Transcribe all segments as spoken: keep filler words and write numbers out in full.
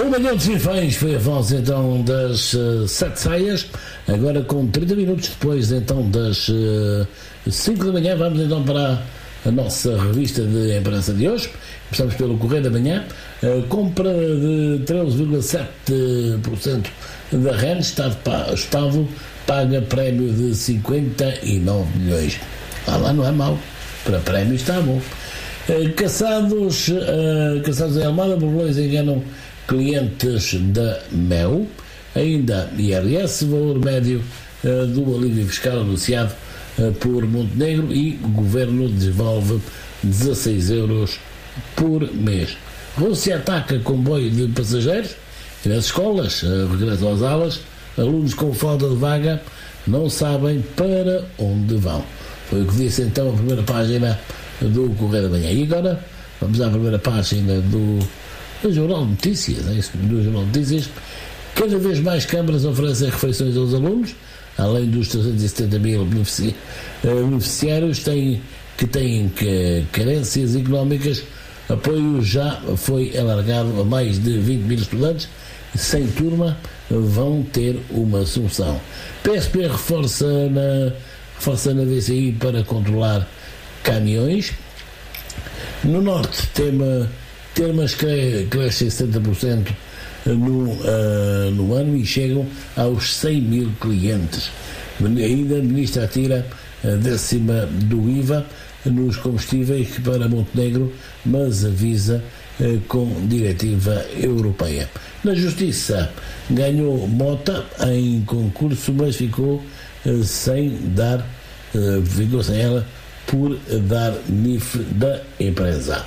Um milhão de sinfãs foi a voz então das uh, sete saias, agora com trinta minutos depois então das uh, cinco da manhã. Vamos então para a nossa revista de imprensa de hoje. Começamos pelo Correio da Manhã. Uh, compra de treze vírgula sete por cento da R E N, Estado, Estado paga prémio de cinquenta e nove milhões. Ah, lá não é mau, para prémio está bom. Uh, caçados, uh, caçados em Almada, Borbolões enganam clientes da Mel. Ainda I R S, valor médio uh, do alívio fiscal anunciado uh, por Montenegro, e o governo devolve dezasseis euros por mês. Rússia ataca comboio de passageiros e nas escolas, uh, regresso às aulas, alunos com falta de vaga não sabem para onde vão. Foi o que disse então a primeira página do Correio da Manhã. E agora vamos à primeira página do do Jornal de Notícias, é isso, do Jornal de Notícias. Cada vez mais câmaras oferecem refeições aos alunos, além dos trezentos e setenta mil benefici- beneficiários têm, que têm que, carências económicas. Apoio já foi alargado a mais de vinte mil estudantes sem turma, vão ter uma solução. P S P reforça na, reforça na D C I para controlar caminhões. No Norte, tema Termas crescem setenta por cento no, uh, no ano e chegam aos cem mil clientes. Ainda a ministra tira a décima do I V A nos combustíveis para Montenegro, mas avisa uh, com diretiva europeia. Na Justiça, ganhou Mota em concurso, mas ficou uh, sem dar, uh, ficou sem ela por dar N I F da empresa.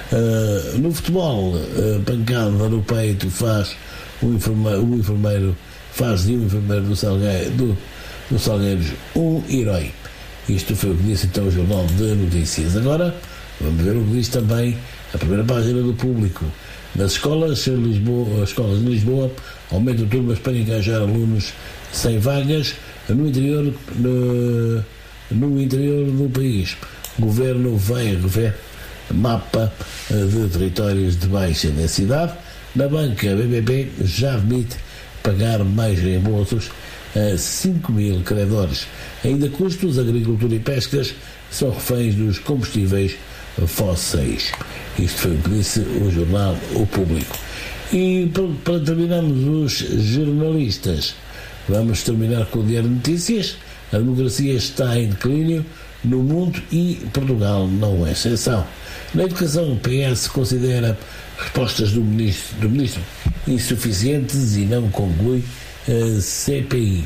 Uh, no futebol, uh, pancada no peito faz o enfermeiro, o enfermeiro faz de um enfermeiro do, Salgueiro, do, do Salgueiros um herói. Isto foi o que disse então o Jornal de Notícias. Agora vamos ver o que diz também a primeira página do Público. Nas escolas, Lisboa, as escolas de Lisboa aumentam turmas para engajar alunos sem vagas no interior, no, no interior do país. O governo vai rever mapa de territórios de baixa densidade. Na banca, a B B P já admite pagar mais reembolsos a cinco mil credores. Ainda custos, agricultura e pescas são reféns dos combustíveis fósseis. Isto foi o que disse o jornal O Público. E para terminarmos os jornalistas, vamos terminar com o Diário de Notícias. A democracia está em declínio no mundo e Portugal não é exceção. Na educação, o P S considera respostas do ministro, do ministro insuficientes e não conclui a C P I.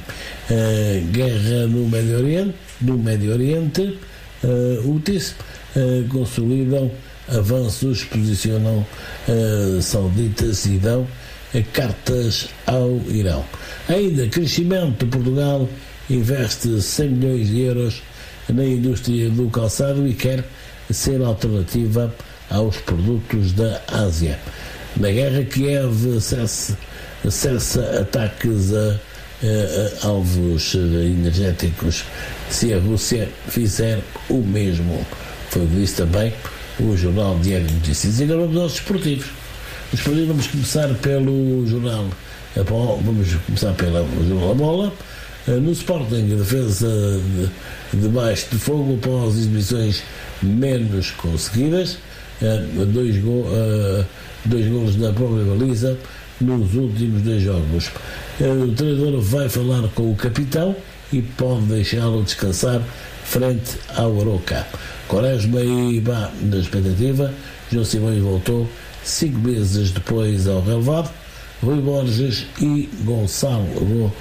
A guerra no Médio Oriente, no Médio Oriente uh, úteis, uh, consolidam avanços, posicionam uh, sauditas e dão uh, cartas ao Irão. Ainda, crescimento. Portugal investe cem milhões de euros na indústria do calçado e quer ser alternativa aos produtos da Ásia. Na guerra, Kiev acessa, acessa ataques a, a, a alvos energéticos se a Rússia fizer o mesmo. Foi o que disse também o jornal Diário de Notícias. E agora vamos aos desportivos. Desportivos, vamos começar pelo jornal vamos começar pelo jornal A Bola. No Sporting, a defesa de, debaixo de fogo após exibições menos conseguidas, dois, go, dois golos na própria baliza nos últimos dois jogos. O treinador vai falar com o capitão e pode deixá-lo descansar frente ao Aroca. Quaresma e Bá na expectativa. João Simões voltou cinco meses depois ao relevado. Rui Borges e Gonçalo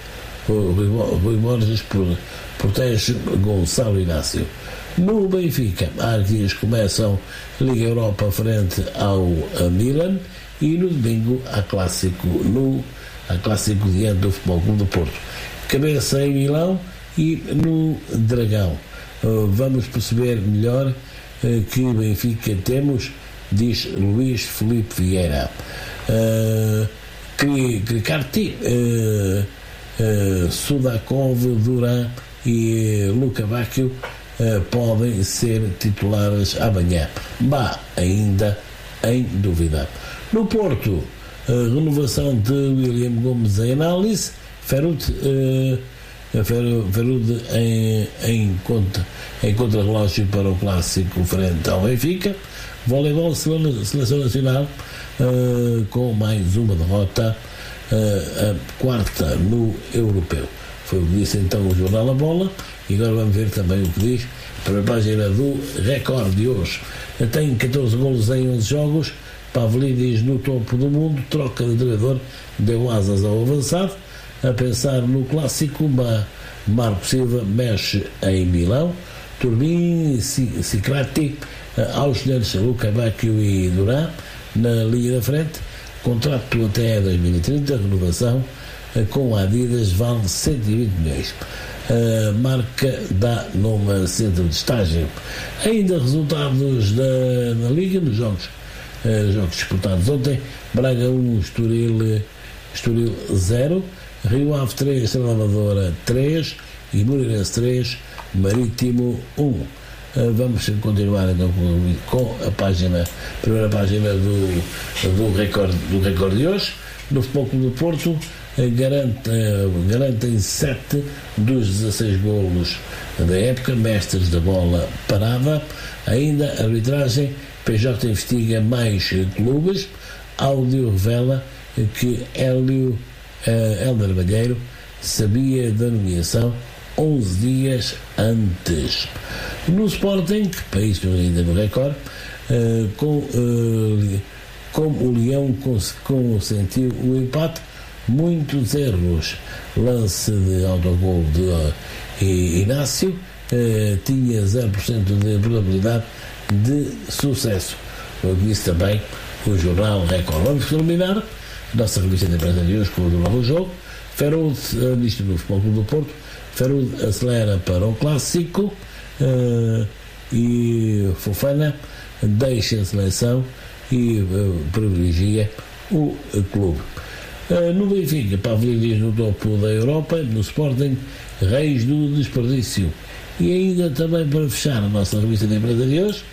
Rui Borges protege Gonçalo Inácio. No Benfica, há dias começam a Liga Europa frente ao Milan e no domingo há clássico, no, há clássico diante do Futebol Clube do Porto. Cabeça em Milão e no Dragão. Vamos perceber melhor que Benfica temos, diz Luís Filipe Vieira. Cricarti, Uh, Sudakov, Duran e Luca Bacchio uh, podem ser titulares amanhã, mas ainda em dúvida. No Porto, a renovação de William Gomes em análise, Ferud, uh, Ferud em, em, contra, em contra-relógio para o clássico frente ao Benfica, voleibol, seleção nacional, uh, com mais uma derrota, uh, a quarta no europeu. Foi o que disse então o jornal A Bola, e agora vamos ver também o que diz para a página do Record de hoje. Tem catorze golos em onze jogos, Pavlidis no topo do mundo, troca de treinador, deu asas ao avançado. A pensar no clássico, Marco Silva mexe em Milão, Turbin, Cicrati, Auschner, Luca Bacchio e Duran na linha da frente. Contrato até dois mil e trinta, renovação com a Adidas vale cento e vinte milhões. A marca dá nome centro de estágio. Ainda resultados da, na Liga, nos jogos, uh, jogos disputados ontem: Braga um, Estoril, Estoril zero, Rio Ave três, Salvador três e Moreirense três, Marítimo um. Uh, vamos continuar então com, com a página, a primeira página do, do, recorde, do recorde de hoje. No Futebol Clube do Porto, Garante, garantem sete dos dezasseis golos da época, mestres da bola parada. Ainda a arbitragem, P J investiga mais clubes. Áudio revela que Hélio uh, Helder Malheiro sabia da nomeação onze dias antes. No Sporting, país ainda no Record, uh, com, uh, como o Leão consentiu o empate, muitos erros, lance de autogol de uh, Inácio, uh, tinha zero por cento de probabilidade de sucesso. Eu disse também o jornal Record. Vamos terminar a nossa revista de imprensa de hoje com o do novo jogo. Ferud, ministro do Futebol Clube do Porto, Ferud acelera para o clássico, uh, e Fofana deixa a seleção e uh, privilegia o uh, clube. Uh, no Benfica, Pavlidis no topo da Europa. No Sporting, Reis do desperdício. E ainda também, para fechar a nossa revista de imprensa de hoje,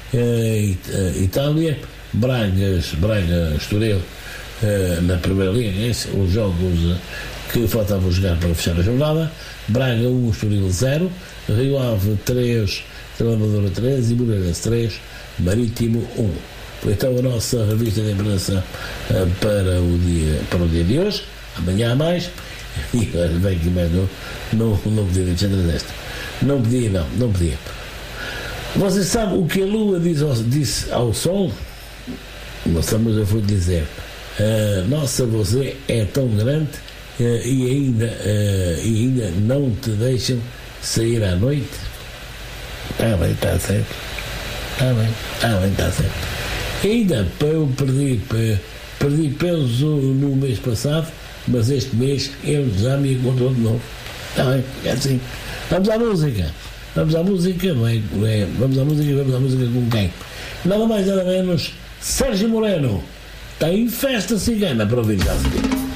uh, Itália, Bragas, Braga, Estoril, uh, na Primeira Liga, esses, os jogos que faltavam jogar para fechar a jornada. Braga um, Estoril zero, Rio Ave três, Salvador três e Moreirense três, Marítimo um. Então a nossa revista de imprensa uh, para, o dia, para o dia de hoje. Amanhã há mais. E bem que mais não, não, não podia deixar desta. Não podia, não, não podia. Você sabe o que a Lua diz ao, disse ao Sol? Não sei, mas eu vou dizer. Uh, nossa, você é tão grande uh, e, ainda, uh, e ainda não te deixam sair à noite? Está bem, está certo. Está bem, está bem, está certo. Ainda eu perdi, perdi peso no mês passado, mas este mês ele já me encontrou de novo. Está bem, é assim. Vamos à música. Vamos à música, não é? Não é? Vamos à música, vamos à música com quem? Nada mais, nada menos, Sérgio Moreno. Tem festa cigana para ouvir já.